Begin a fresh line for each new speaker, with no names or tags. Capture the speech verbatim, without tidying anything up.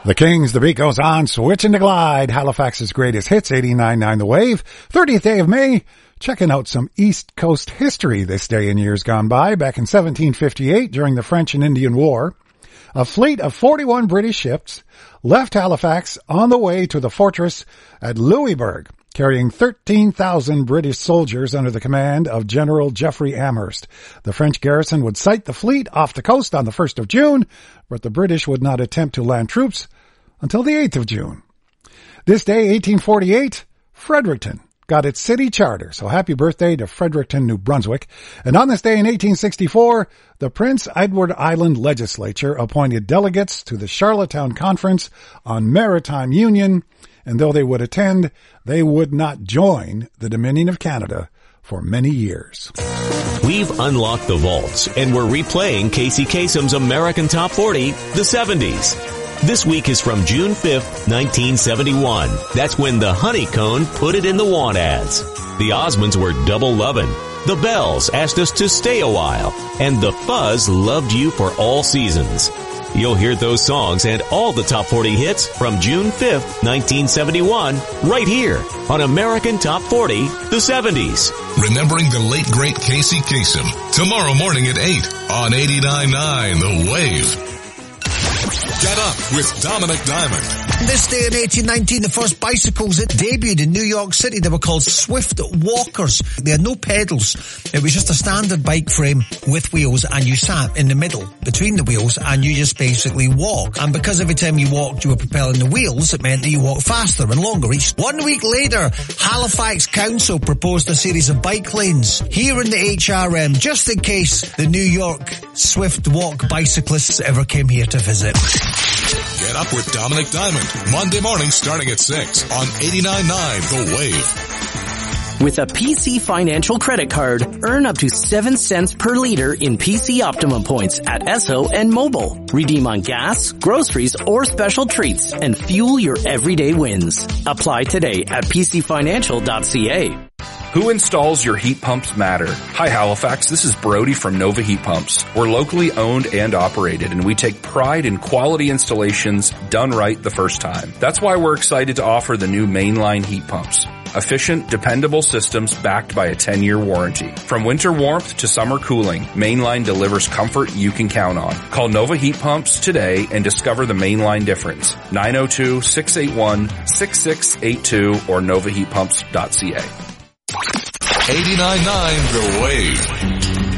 The Kings, the beat goes on, switching to Glide, Halifax's greatest hits, eighty-nine point nine The Wave, thirtieth day of May, checking out some East Coast history this day in years gone by. Back in seventeen fifty-eight, during the French and Indian War, a fleet of forty-one British ships left Halifax on the way to the fortress at Louisbourg, carrying thirteen thousand British soldiers under the command of General Geoffrey Amherst. The French garrison would sight the fleet off the coast on the first of June, but the British would not attempt to land troops until the eighth of June. This day, eighteen forty-eight, Fredericton got its city charter, so happy birthday to Fredericton, New Brunswick. And on this day in eighteen sixty-four, the Prince Edward Island Legislature appointed delegates to the Charlottetown Conference on Maritime Union, and though they would attend, they would not join the Dominion of Canada for many years.
We've unlocked the vaults, and we're replaying Casey Kasem's American Top forty, the seventies. This week is from June fifth, nineteen seventy-one. That's when the Honeycomb put it in the want ads. The Osmonds were double lovin'. The Bells asked us to stay a while. And the Fuzz loved you for all seasons. You'll hear those songs and all the top forty hits from June fifth, nineteen seventy-one, right here on American Top forty, the seventies.
Remembering the late, great Casey Kasem. Tomorrow morning at eight on eighty-nine point nine The Wave. Get up with Dominic Diamond.
This day in eighteen nineteen, the first bicycles that debuted in New York City, they were called Swift Walkers. They had no pedals. It was just a standard bike frame with wheels, and you sat in the middle between the wheels and you just basically walk. And because every time you walked you were propelling the wheels, it meant that you walked faster and longer. Each one week later, Halifax Council proposed a series of bike lanes here in the H R M, just in case the New York Swift Walk bicyclists ever came here to visit.
Get up with Dominic Diamond, Monday morning starting at six on eighty-nine point nine The Wave.
With a P C Financial credit card, earn up to seven cents per liter in P C Optimum points at Esso and Mobile. Redeem on gas, groceries, or special treats and fuel your everyday wins. Apply today at p c financial dot c a.
Who installs your heat pumps matter. Hi Halifax, this is Brody from Nova Heat Pumps. We're locally owned and operated, and we take pride in quality installations done right the first time. That's why we're excited to offer the new mainline heat pumps. Efficient, dependable systems backed by a ten-year warranty. From winter warmth to summer cooling, Mainline delivers comfort you can count on. Call Nova Heat Pumps today and discover the Mainline difference. nine oh two, six eight one, six six eight two or nova heat pumps dot c a.
eighty-nine point nine The Wave.